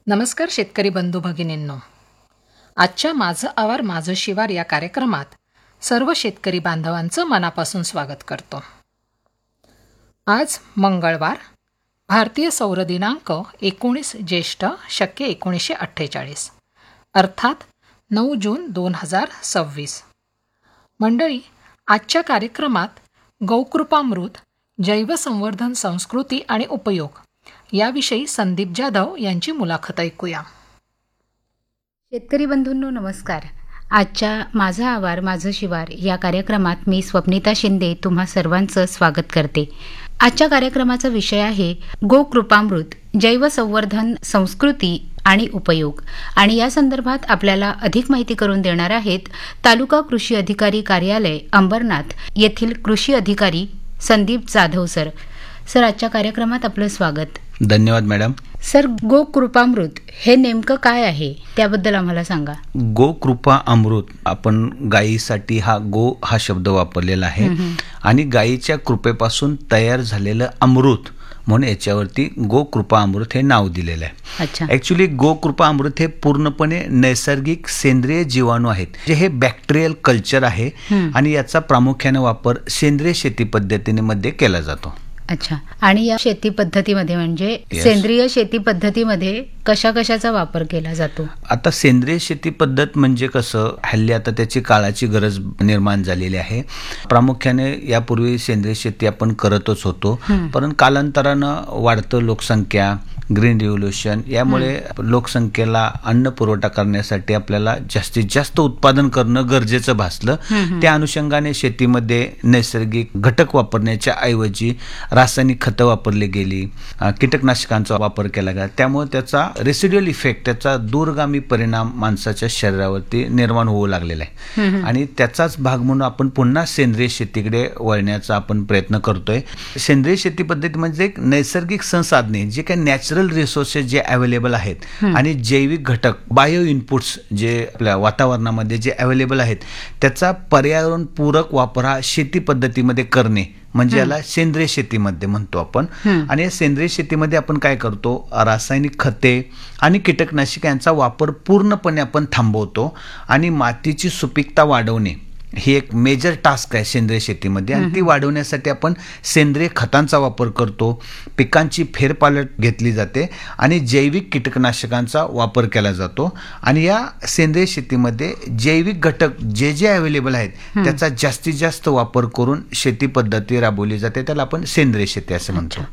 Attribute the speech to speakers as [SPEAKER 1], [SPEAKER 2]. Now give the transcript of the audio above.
[SPEAKER 1] नमस्कार शेतकरी बंधू भगिनींनो. आजच्या माझं आवार माझं शिवार या कार्यक्रमात सर्व शेतकरी बांधवांचं मनापासून स्वागत करतो. आज मंगळवार, भारतीय सौर दिनांक 19 ज्येष्ठ शके 1948 अर्थात 9 जून 2026. मंडळी, आजच्या कार्यक्रमात गौकृपामृत, जैवसंवर्धन संस्कृती आणि उपयोग याविषयी संदीप जाधव यांची मुलाखत ऐकूया.
[SPEAKER 2] शेतकरी बंधूंनो नमस्कार. आजच्या माझा आवार माझं शिवार या कार्यक्रमात मी स्वप्निता शिंदे तुम्हा सर्वांचं स्वागत करते. आजच्या कार्यक्रमाचा विषय आहे गोकृपामृत, जैवसंवर्धन संस्कृती आणि उपयोग. आणि या संदर्भात आपल्याला अधिक माहिती करून देणार आहेत तालुका कृषी अधिकारी कार्यालय अंबरनाथ येथील कृषी अधिकारी संदीप जाधव सर. सर, आजच्या कार्यक्रमात आपलं स्वागत.
[SPEAKER 3] धन्यवाद मॅडम.
[SPEAKER 2] सर, गोकृपामृत हे नेमकं काय आहे त्याबद्दल आम्हाला सांगा.
[SPEAKER 3] गोकृपा अमृत, आपण गायीसाठी हा शब्द वापरलेला आहे आणि गायीच्या कृपेपासून तयार झालेलं अमृत म्हणून याच्यावरती गोकृपा अमृत हे नाव दिलेलं आहे. ऍक्च्युली गोकृपा अमृत हे पूर्णपणे नैसर्गिक सेंद्रिय जीवाणू आहेत, जे हे बॅक्टेरियल कल्चर आहे आणि याचा प्रामुख्याने वापर सेंद्रिय शेती पद्धतीमध्ये केला जातो.
[SPEAKER 2] अच्छा. आणि या शेती पद्धतीमध्ये म्हणजे सेंद्रिय शेती पद्धतीमध्ये कशाचा वापर केला जातो? आता
[SPEAKER 3] सेंद्रिय शेती पद्धत म्हणजे कसं, हल्ली आता त्याची काळाची गरज निर्माण झालेली आहे. प्रामुख्याने यापूर्वी सेंद्रिय शेती आपण करतच होतो, परंतु कालांतरानं वाढतं लोकसंख्या, ग्रीन रिव्होल्युशन यामुळे लोकसंख्येला अन्न पुरवठा करण्यासाठी आपल्याला जास्तीत जास्त उत्पादन करणं गरजेचं भासलं. त्या अनुषंगाने शेतीमध्ये नैसर्गिक घटक वापरण्याच्या ऐवजी रासायनिक खतं वापरली गेली, कीटकनाशकांचा वापर केला गेला. त्यामुळे त्याचा रेसिड्युअल इफेक्ट, त्याचा दूरगामी परिणाम माणसाच्या शरीरावरती निर्माण होऊ लागलेला आहे आणि त्याचाच भाग म्हणून आपण पुन्हा सेंद्रिय शेतीकडे वळण्याचा आपण प्रयत्न करतोय. सेंद्रिय शेती पद्धती म्हणजे एक नैसर्गिक संसाधने, जे काही नॅचरल रिसोर्सेस जे अवेलेबल आहेत आणि जैविक घटक, बायो इनपुट्स जे आपल्या वातावरणामध्ये जे अवेलेबल आहेत, त्याचा पर्यावरण पूरक वापर हा शेती पद्धतीमध्ये करणे म्हणजे याला सेंद्रिय शेतीमध्ये म्हणतो आपण. आणि या सेंद्रिय शेतीमध्ये आपण काय करतो, रासायनिक खते आणि कीटकनाशक यांचा वापर पूर्णपणे आपण थांबवतो आणि मातीची सुपीकता वाढवणे ही एक मेजर टास्क आहे सेंद्रिय शेतीमध्ये. आणि ती वाढवण्यासाठी आपण सेंद्रिय खतांचा वापर करतो, पिकांची फेरपालट घेतली जाते आणि जैविक कीटकनाशकांचा वापर केला जातो. आणि या सेंद्रिय शेतीमध्ये जैविक घटक जे अवेलेबल आहेत त्याचा जास्तीत जास्त वापर करून शेती पद्धती राबवली जाते. त्याला आपण सेंद्रिय शेती असं म्हणतो.